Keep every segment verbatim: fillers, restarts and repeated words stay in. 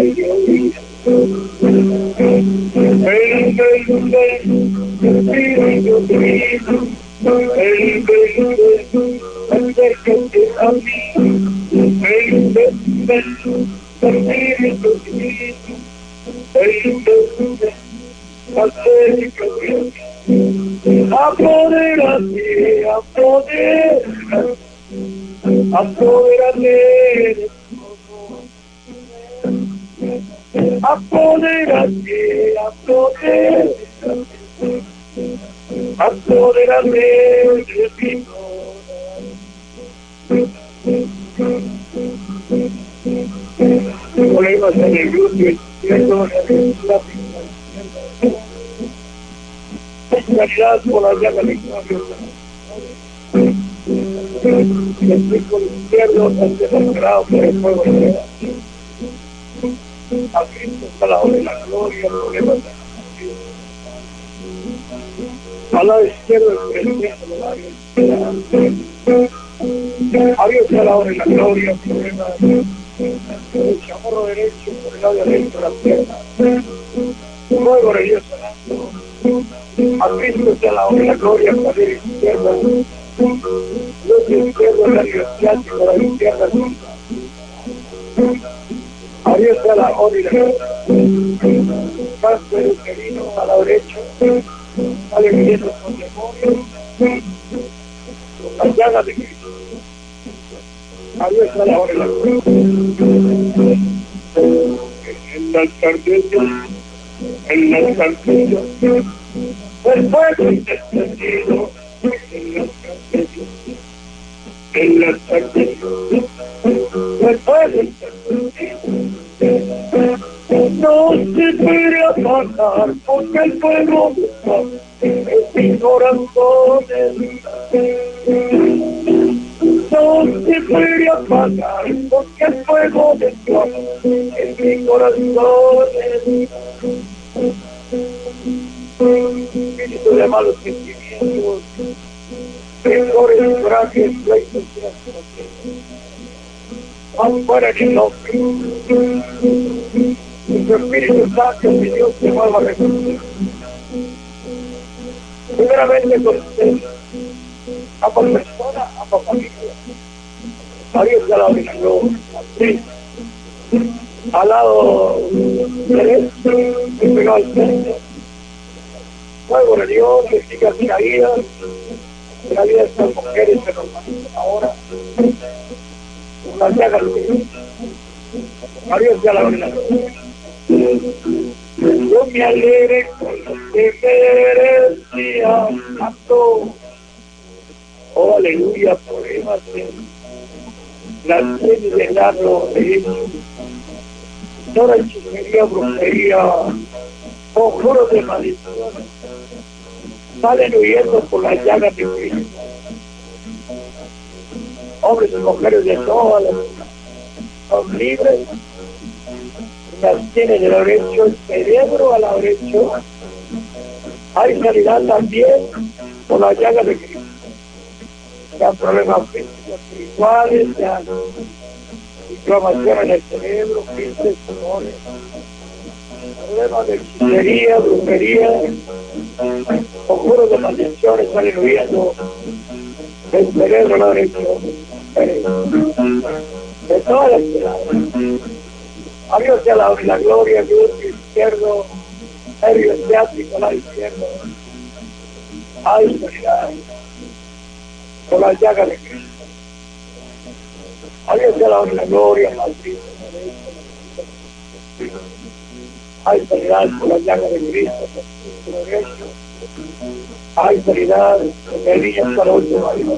y yo iré. El velo del Espíritu Cristo, el velo del acércate a mí, el velo del Espíritu Cristo, el velo del acércate a mí. Apodérate, apodérate, apodérate, apodérate, apodérate, apodérate de mi corazón. Problemas en el glúteo izquierdo, caridad por la llaga de Cristo. El pico izquierdo está desesperado por el fuego de la a Cristo está la hora de la gloria, problemas de la al lado izquierdo el crecimiento de la gloria. A Dios está la hora de la gloria, problemas el chamorro derecho por el lado derecho de la pierna. Fuego de Dios sanando. A Cristo está la hora de la gloria, para la izquierda. Dios izquierdo, la universidad, por la izquierda. A Dios sea la hora y la gloria. Paso el uterino a la derecha, sale viviendo con demonios, con las llagas de Cristo. A Dios sea la hora y la gloria. En las cartillas, en las cartillas, el fuego intercedido, en las cartillas, en las cartillas, el fuego intercedido. No se puede apagar porque el fuego es mi corazón. No se puede apagar porque el fuego de Dios es mi corazón. Espíritu de malos sentimientos, errores, corajes, pleitos, afuera en el nombre. Nuestro Espíritu Santo, mi Dios, te vuelva a reconocer. Primeramente con usted, a por persona, a por familia. A Dios se la vida, así. Al lado derecho, y pegado al centro. Fuego de Dios, que siga caídas. La vida de estas mujeres se normaliza ahora. Una llaga de Dios. A Dios se la vida. Yo me alegre con lo que merecía tanto. Oh, aleluya, problemas de la sed de darlo de hecho. Toda hechicería, brujería, conjuros de maldición, salen huyendo por las llagas de Cristo. Hombres y mujeres de todas las son libres. Las tiene de la derecha, el cerebro a la derecha. Hay sanidad también por la llaga de Cristo. Sean problemas espirituales, sean inflamación en el cerebro, quistes, tumores, problemas de hechicería, brujería, conjuros de maldiciones salen huyendo del cerebro a la derecha. De todas las ciudades. A Dios sea la, la gloria, Dios izquierdo, nervio ciático, lado izquierdo. Ay, sanidad. Por la llaga de Cristo. A Dios sea la, la gloria, maldito. Ay, sanidad por la llaga de Cristo. Por derecho. Ay, sanidad, que el niño hasta la última vida.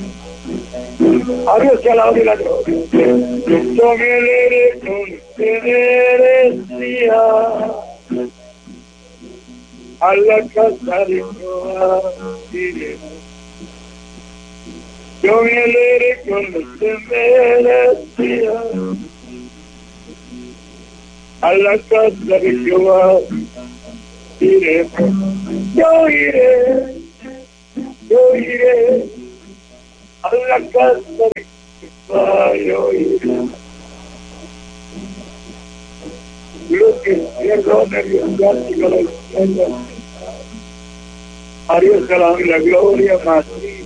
A Dios sea la gloria y la gloria. Yo me alegré con que merecía a la casa de Jehová iremos. Yo me alegré con lo que merecía a la casa de Jehová iremos. Yo iré, yo iré a la casa de Jehová, yo iré. que izquierdo, nervio ciático, la izquierda. A Dios se la, la gloria, Madrid.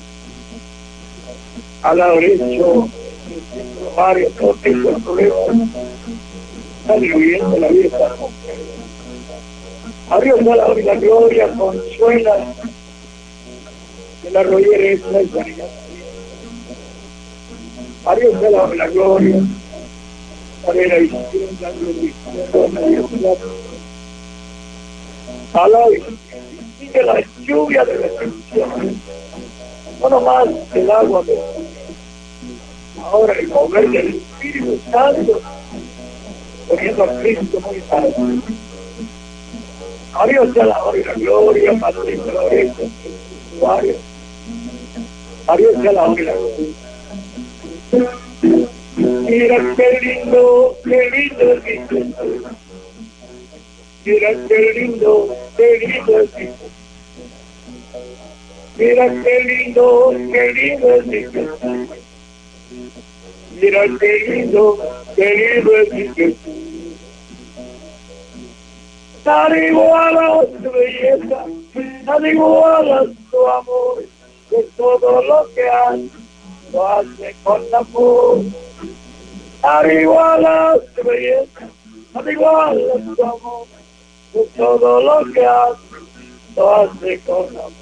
Al lado derecho, varios, todo tipo de problemas. Está diluyendo la vida de esta mujer. A Dios se la, la gloria, consuela. De la rodilla esta y sanidad. A Dios se la, la gloria. A la izquierda, la izquierda. A la sigue la lluvia de bendición. No nomás el agua de ahora el mover del Espíritu Santo, poniendo a Cristo muy alto. A Dios sea la honra y la gloria, Padre de la oreja, usuario. A Dios sea la honra y la gloria. Mira qué lindo, qué lindo es mi Jesús. Mira qué lindo, qué lindo es mi Jesús. Mira qué lindo, qué lindo es mi Jesús. Mira qué lindo, qué lindo es mi Jesús. Nada iguala a su belleza, nada iguala a su amor, que todo lo que hace, lo hace con amor. Nada iguala a su belleza, nada iguala a su amor, que todo lo que hace, lo hace con amor.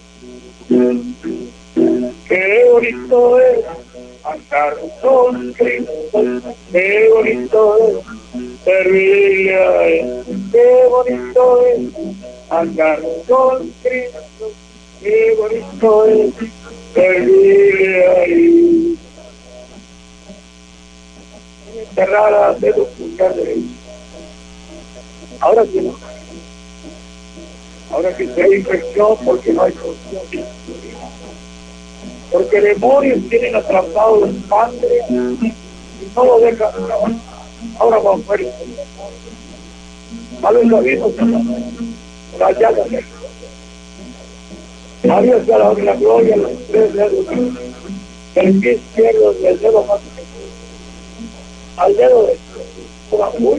Qué bonito es andar con Cristo, qué bonito es servirle a Él, qué bonito es andar con Cristo, qué bonito es servirle a Él. Cerrada de los pulgares. Ahora sí no. Ahora que se hay infección porque no hay solución. Porque demonios tienen atrapados los padres y no lo dejan trabajar. Ahora vamos a ver el demonio. A los sabinos la llaga de Dios. A Dios sea la, la gloria, los tres dedos. El pie izquierdo del dedo más pequeño. Al dedo de toda muy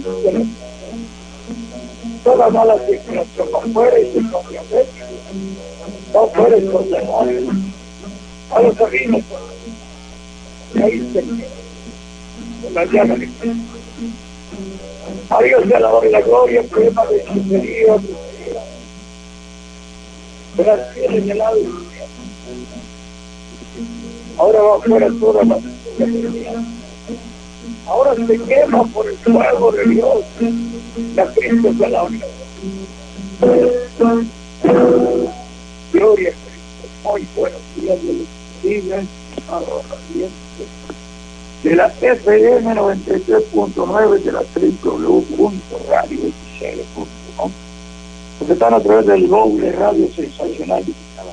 toda mala circulación no fuera y se cambia no fuera con demonios. A los sabinos ahí se queda la llaga de Dios. A Dios sea la honra y la gloria, el problema de chuchería, Brasil en el lado. Ahora va afuera toda la chuchería. Ahora se quema por el fuego de Dios. La Cristo sea la honra. Gloria a Cristo. Muy buenos días de los días. De la F M noventa y tres punto nueve, de la w w w punto radio x l punto com, porque están a través del Google Radio Sensacional Digital,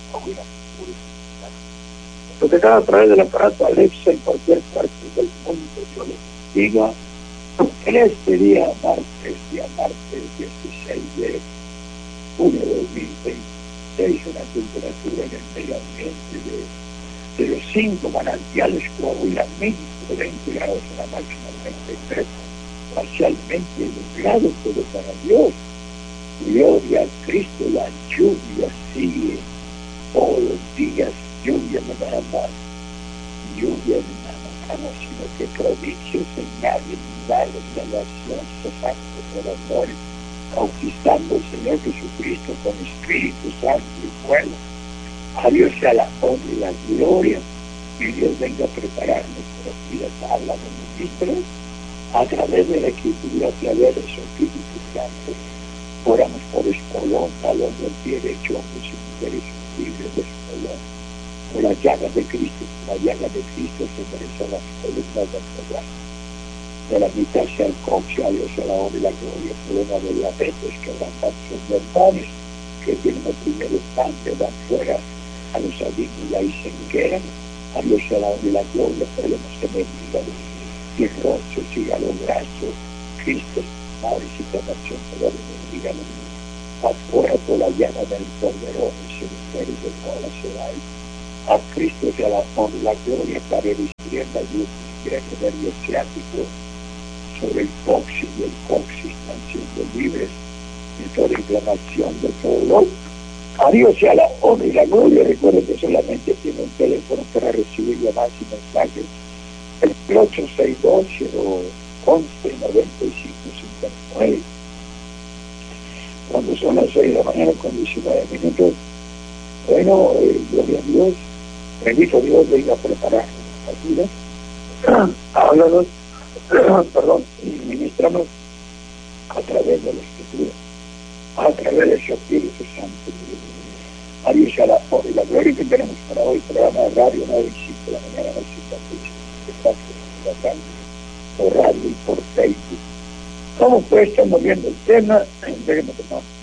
porque están a través del aparato Alexa en cualquier parte del mundo. Yo les diga, en este día martes, día martes dieciséis de junio de dos mil veintiséis, una temperatura en el medio ambiente de de los cinco manantiales Coahuila, México, de veinte grados a la máxima, treinta y tres, parcialmente nublado, todo para Dios. Gloria a Cristo, la lluvia sigue todos los días, lluvia no nada más, lluvia no nada más, sino que prodigios, señales, milagros, salvación, santos, oradores, bautizando al Señor Jesucristo con Espíritu Santo y fuego. A Dios sea la honra y la gloria, y Dios venga a preparar nuestras vidas. Habla de ministros a través de la Escritura, a través de su Espíritu Santo. Oramos por Espolón, talón del pie derecho, hombres y mujeres libres de Espolón. Por las llagas de Cristo, la llaga de Cristo se merece las columnas vertebrales. De la mitad sea el coxio, a Dios sea la honra y la gloria. Problema de diabetes, quebrantación de hermanos, que tienen el primer instante, van fuera a los adictos y ahí se quedan. A Dios sea la honra y la gloria, problemas que me digan, cirrosis, hígado graso, Cristo, madres y tentación, pero me digan, afuera por la llana del Cordero, y mujeres de toda la ciudad. A Cristo sea la honra y la gloria, para el izquierda y el izquierdo nervio ciático, sobre el coxis y el coxis, tensión libres de toda inflamación, de todo dolor. A Dios sea la honra y la gloria. Recuerden que solamente tiene un teléfono para recibir llamadas y mensajes. El ocho seis dos, cero once, noventa y cinco cincuenta y nueve. Cuando son las seis de la mañana con diecinueve minutos. Bueno, eh, gloria a Dios. Bendito Dios, venga a preparar nuestras vidas. Háblanos, perdón, y ministramos a través de la Escritura, a través de su Espíritu Santo. A Dios sea la honra y la gloria que tenemos para hoy, programa de radio, nueve y cinco de la mañana, no sé, por radio y por Facebook. ¿Cómo pues estamos viendo el tema? Déjenme tomar